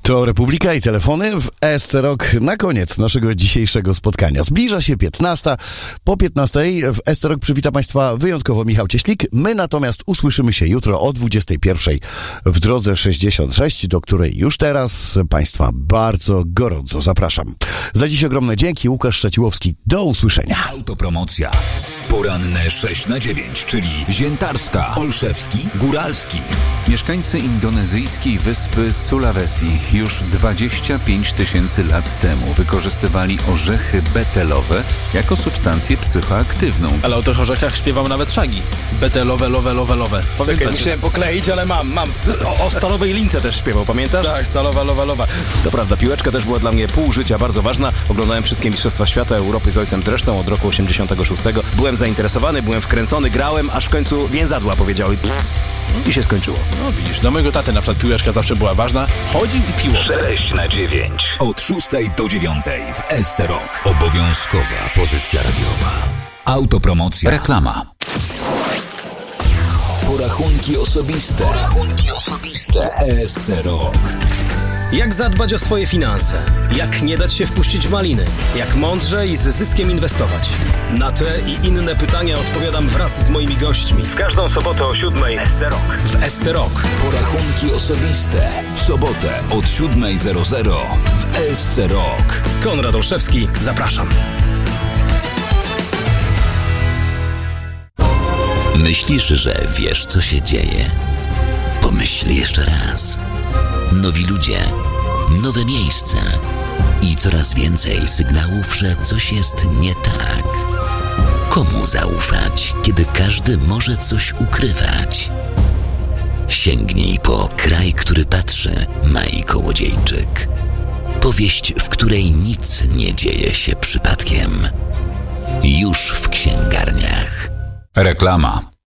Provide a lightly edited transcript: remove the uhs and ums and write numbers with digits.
To Republika i telefony w ESC Rock na koniec naszego dzisiejszego spotkania. Zbliża się 15. Po 15 w ESC Rock przywita Państwa wyjątkowo Michał Cieślik. My natomiast usłyszymy się jutro o 21 w drodze 66, do której już teraz Państwa bardzo gorąco zapraszam. Za dziś ogromne dzięki. Łukasz Szczeciłowski. Do usłyszenia. Autopromocja. Poranne 6 na 9, czyli Ziętarska, Olszewski, Góralski. Mieszkańcy indonezyjskiej wyspy Sulawesi już 25 000 lat temu wykorzystywali orzechy betelowe jako substancję psychoaktywną. Ale o tych orzechach śpiewał nawet Shaggy. Betelowe, lowe. Czekaj, musiałem pokleić, ale mam. O stalowej lince też śpiewał, pamiętasz? Tak, stalowa, lowa. To prawda, piłeczka też była dla mnie pół życia bardzo ważna. Oglądałem wszystkie Mistrzostwa Świata, Europy z ojcem zresztą od roku 86. Byłem zainteresowany, byłem wkręcony, grałem, aż w końcu więzadła powiedział i się skończyło. No widzisz, dla mojego taty na przykład piłeczka zawsze była ważna. Chodził i piło. 6 na 9. Od 6 do 9 w ESC Rock. Obowiązkowa pozycja radiowa. Autopromocja. Reklama. Porachunki osobiste. ESC Rock. Jak zadbać o swoje finanse? Jak nie dać się wpuścić w maliny? Jak mądrze i z zyskiem inwestować? Na te i inne pytania odpowiadam wraz z moimi gośćmi. W każdą sobotę o 7:00 w ESC Rock. Porachunki osobiste. W sobotę od 7:00 w ESC Rock. Konrad Olszewski, zapraszam. Myślisz, że wiesz, co się dzieje? Pomyśl jeszcze raz. Nowi ludzie, nowe miejsca i coraz więcej sygnałów, że coś jest nie tak. Komu zaufać, kiedy każdy może coś ukrywać? Sięgnij po Kraj, który patrzy, Mai Kołodziejczyk. Powieść, w której nic nie dzieje się przypadkiem. Już w księgarniach. Reklama.